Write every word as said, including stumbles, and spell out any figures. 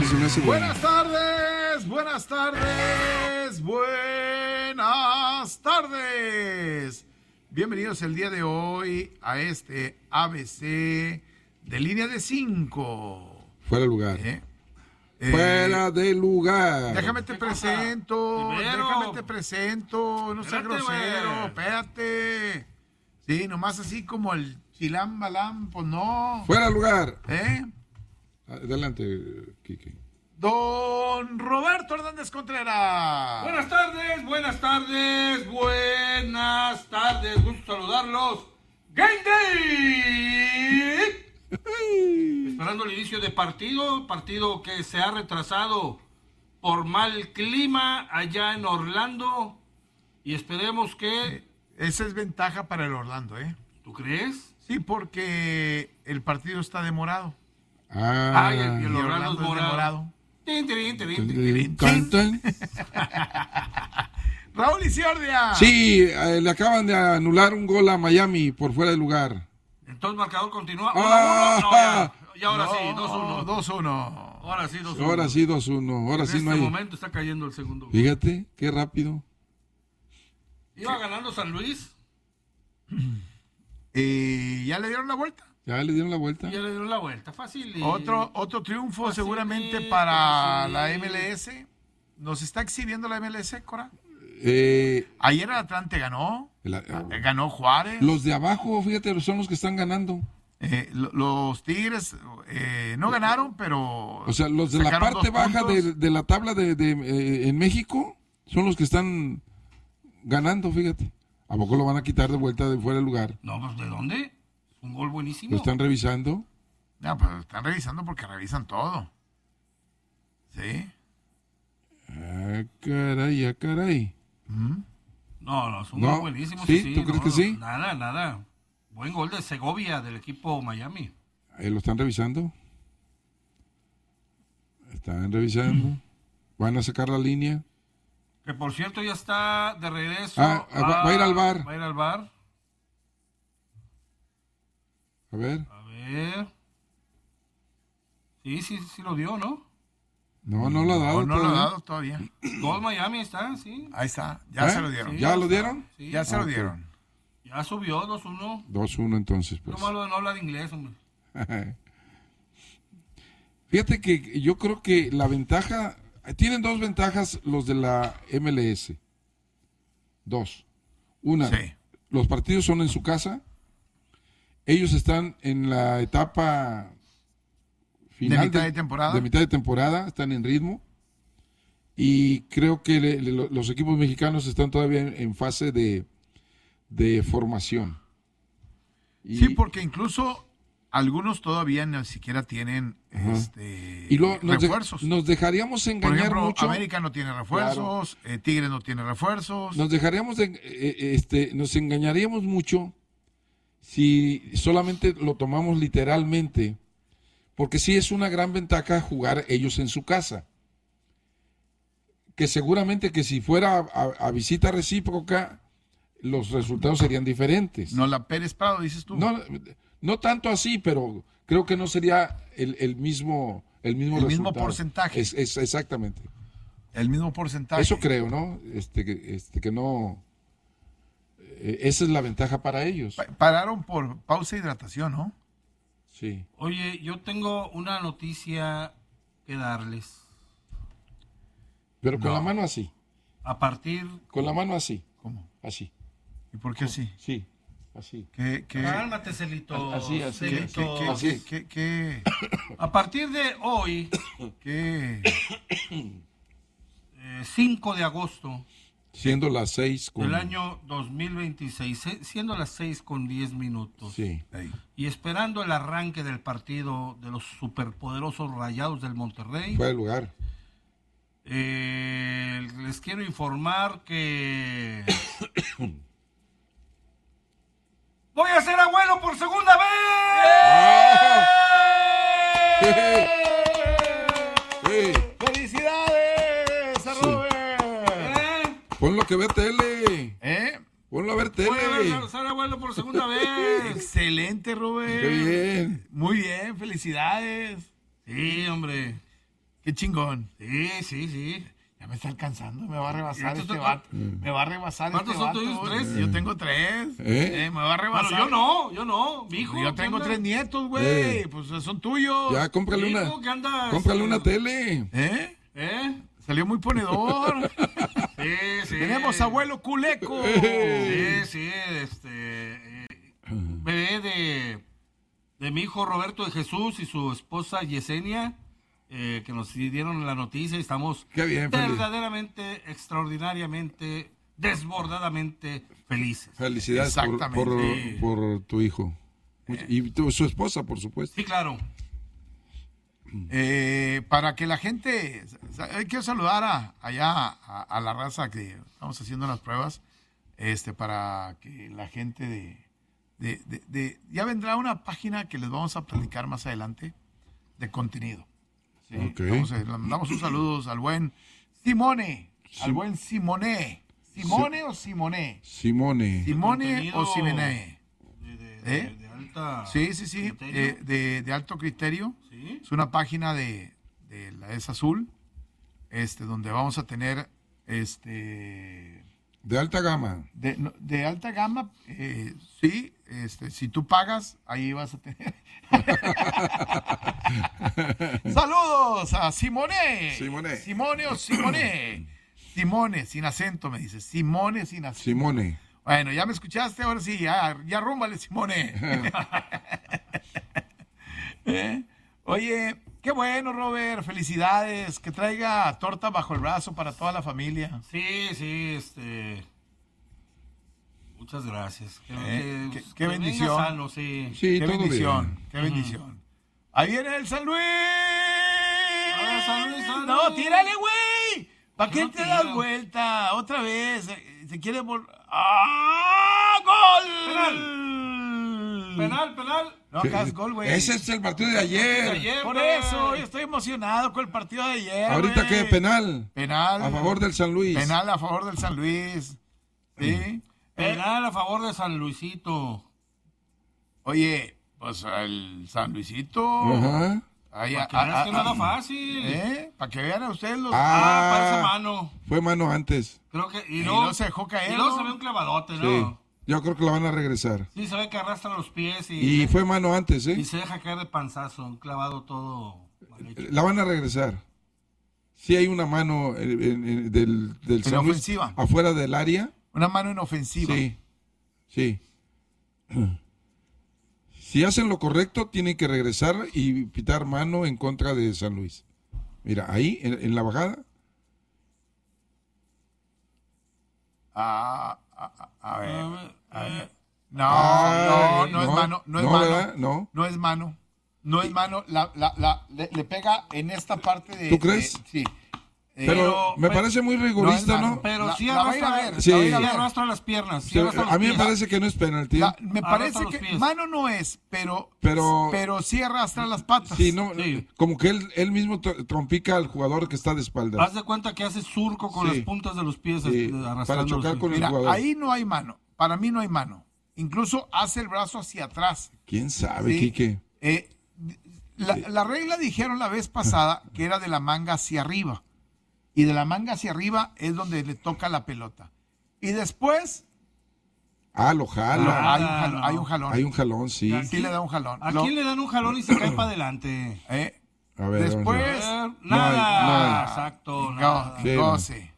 Eso se me hace bueno. Buenas tardes, buenas tardes, buenas tardes. Bienvenidos el día de hoy a este A B C de línea de cinco. Fuera de lugar. ¿Eh? Fuera de lugar. Déjame te presento, Primero. déjame te presento, no seas Espérate, grosero, güey. espérate. Sí, nomás así como el chilán balán, pues no. Fuera de lugar. ¿Eh? Adelante, Kike. Don Roberto Hernández Contreras. Buenas tardes, buenas tardes, buenas tardes. Gusto saludarlos. Game Day. Esperando el inicio de partido, partido que se ha retrasado por mal clima allá en Orlando. Y esperemos que... Esa es ventaja para el Orlando, ¿eh? ¿Tú crees? Sí, porque el partido está demorado. Ah, Ay, el- Y el Orlando es es morado. demorado. Tin, tirin, tirin, tirin, tirin. Tan, tan. Raúl Isiordia. Sí, eh, le acaban de anular un gol a Miami por fuera de lugar. Entonces el marcador continúa. Ah. uno uno. No, ya, ya ahora sí, No, dos uno. dos uno. Ahora sí, dos uno. Ahora sí, dos uno. Ahora En sí este no hay. momento está cayendo el segundo gol. Fíjate, qué rápido. Iba ganando San Luis Eh, ¿Ya le dieron la vuelta? Ya le dieron la vuelta. y ya le dieron la vuelta. Fácil. y- Otro, otro triunfo Facilito, seguramente para la facilito. M L S. ¿Nos está exhibiendo la M L S, Cora? Eh, Ayer el Atlante ganó. el- Eh, Ganó Juárez. los de abajo, fíjate, son los que están ganando. Eh, lo- los Tigres eh, no ganaron, pero... O sea, los de la sacaron parte dos baja puntos. de, de la tabla de, de, eh, en México son los que están ganando, fíjate. ¿A poco lo van a quitar de vuelta de fuera del lugar? No, pues ¿de dónde? Es un gol buenísimo. Lo están revisando. No, pues están revisando porque revisan todo. ¿Sí? Ah, caray, ah, caray. No, no, es un No, gol buenísimo. ¿sí? ¿Tú crees no, que no, sí? Nada, nada. Buen gol de Segovia del equipo Miami. Ahí lo están revisando. Están revisando. Van a sacar la línea. Que por cierto ya está de regreso. Ah, va- va a ir al bar. Va a ir al bar. A ver. A ver. Sí, sí, sí lo dio, ¿no? No, no lo ha dado. No, no lo ha todavía. dado todavía. Gol Miami está, sí. Ahí está. Ya ¿Eh? se lo dieron. Sí. ¿Ya lo dieron? Sí. Ya se Ah, lo ok. dieron. Ya subió dos uno. dos uno entonces, pues. Lo malo de no hablar inglés, hombre. Fíjate que yo creo que la ventaja, tienen dos ventajas los de la M L S. Dos. Una, Sí. los partidos son en su casa. Ellos están en la etapa final De mitad de temporada. de mitad de temporada, están en ritmo. Y creo que le- le- los equipos mexicanos están todavía en, en fase de, de formación. Y- Sí, porque incluso algunos todavía ni siquiera tienen este, y lo- nos, de- refuerzos. nos dejaríamos Por engañar ejemplo, mucho. América no tiene refuerzos, eh, Tigres no tiene refuerzos. Nos dejaríamos de, eh, eh, este, nos engañaríamos mucho si solamente lo tomamos literalmente, porque sí es una gran ventaja jugar ellos en su casa. Que seguramente que si fuera a, a visita recíproca, los resultados serían diferentes. No, la Pérez Prado, dices tú. No, no tanto así, pero creo que no sería el, el mismo el mismo El mismo resultado. porcentaje. Es, es exactamente. El mismo porcentaje. Eso creo, ¿no? Este, que- este que no. eh, esa es la ventaja para ellos. Pa- Pararon por pausa e hidratación, ¿no? Sí. Oye, yo tengo una noticia que darles. Pero con No. la mano así. A partir... Con la mano así. ¿Cómo? Así. ¿Y por qué así? Sí. Así. ¿Qué, qué, Cálmate, Celito. Así, así, qué, Celito. qué, así. qué, qué, qué, A partir de hoy, qué- eh, cinco de agosto Siendo las seis con. del año dos mil veintiséis, eh, siendo las seis con diez minutos, Sí. Ahí. y esperando el arranque del partido de los superpoderosos Rayados del Monterrey, Fuera de lugar. eh, les quiero informar que voy a ser abuelo por segunda vez. Sí. ¡Felicidades a Sí. Robert! ¿Eh? Ponlo que ve tele. ¿Eh? Ponlo a ver tele. Voy a ser- ser abuelo por segunda vez. Excelente, Robert. Qué bien. Muy bien, felicidades. Sí, hombre. Qué chingón. Sí, sí, sí. Ya me está alcanzando, me va a rebasar ¿Y este tú- vato. Me va a rebasar ¿Cuántos este son vato. tuyos? ¿Tres? Yo tengo tres. ¿Eh? Eh, me va a rebasar. Bueno, yo no, yo no. Mi hijo. Yo ¿qué tengo anda? tres nietos, güey. Eh. Pues son tuyos. Ya, cómprale Mi una. hijo que anda, Cómprale este, una tele. ¿Eh? ¿Eh? Salió muy ponedor. Sí, sí. Tenemos abuelo Culeco. Sí, sí, este. eh, bebé de, de mi hijo Roberto de Jesús y su esposa Yesenia, eh, que nos dieron la noticia y estamos Qué bien, feliz. verdaderamente, extraordinariamente, desbordadamente felices. Felicidades por, Exactamente. por, Sí. por tu hijo. Y tu, su esposa, por supuesto. Sí, claro. Eh, para que la gente, eh, quiero saludar a, allá a, a la raza que estamos haciendo las pruebas, este, para que la gente de, de, de- de- ya vendrá una página que les vamos a platicar más adelante de contenido. ¿sí? Ok. Vamos a- le mandamos un saludo al buen Simone, al Sim- buen Simone, Simone o Simone, Simone. Simone Contenido o Simone. De, de- de- ¿Eh? de alta. Sí, sí, sí, criterio. eh, de, de alto criterio. Sí. Es una página de, de la Es Azul, este, donde vamos a tener este De alta gama. de, no, de alta gama, eh, sí, este, si tú pagas, ahí vas a tener. Saludos a Simone. Simone. Simone o Simone. Simone, sin acento, me dice. Simone, sin acento. Simone. Bueno, ya me escuchaste, ahora sí, ya, ya rúmbale, Simone. ¿Eh? Oye, qué bueno, Robert, felicidades, que traiga torta bajo el brazo para toda la familia. Sí, sí, este. Muchas gracias. Que, Eh, que- qué- qué que venga bendición. sano, sí. Sí, qué todo bendición, bien. qué bendición. Ahí viene el San Luis. ver, San Luis, San No, Luis. tírale, güey. ¿Para qué No te das tira. vuelta? Otra vez. Se, se quiere volver. ¡Ah! ¡Gol! Penal, penal. No hagas gol, güey. Ese es el partido de De ayer. ayer, Por güey. eso, yo estoy emocionado con el partido de ayer. Ahorita güey. que penal. Penal. A favor del San Luis. Penal a favor del San Luis. Sí. Penal a favor de San Luisito. Oye, pues el San Luisito. Ajá. Ahí, Para que a- veas a- que a- nada fácil. ¿Eh? Para que vean a ustedes los. Ah, Ah. parece mano. Fue mano antes. Creo que. Y Y luego, luego se dejó caer, Y luego ¿no? se ve un clavadote, Sí. ¿no? Yo creo que la van a regresar. Sí, se ve que arrastra los pies y, Y fue mano antes, y ¿eh? se deja caer de panzazo. Un clavado todo mal hecho. La van a regresar. Sí hay una mano en- en- en- del, del En San Luis ofensiva. afuera del área. Una mano inofensiva. Sí, sí. Si hacen lo correcto, tienen que regresar y pitar mano en contra de San Luis. Mira, ahí, en, en la bajada. Ah, a, a- a ver. A ver, a ver. eh, No, Ay, no, no, es no, mano. No es no, mano. ¿verdad? No. No es mano. No es mano. La, la, la, le, le pega en esta parte de. ¿Tú crees? de- sí. Eh, Pero me pero- parece muy no es rigorista, mano. ¿no? Pero La- sí la va a ir a arrastra, ver, Sí. la va a ir a sí ver. arrastra las piernas. Sí Sí, arrastra los a mí me pies. parece que no es penalti. La- me Arrastra parece los que pies. mano no es, pero, Pero- pero sí arrastra las patas. Sí, no, Sí. como que él, él mismo tr- trompica al jugador que está de espaldas. Haz de cuenta que hace surco con Sí. las puntas de los pies Sí, este, para arrastrando chocar los con pies. el- Mira, jugador. ahí no hay mano. Para mí no hay mano. Incluso hace el brazo hacia atrás. ¿Quién sabe, Sí. Quique? Eh, la, la regla dijeron la vez pasada que era de la manga hacia arriba. Y de la manga hacia arriba es donde le toca la pelota. Y después Ah, lo jala. ah, hay, un Ah, jalón, no. hay un jalón. Hay un jalón, sí. Ya, Sí le da un jalón. ¿A Lo- quién le dan un jalón y se cae para adelante? eh, A ver, Después- vamos a ver. Eh, No hay- nada. no hay. Exacto. no, Nada. Sí, goce.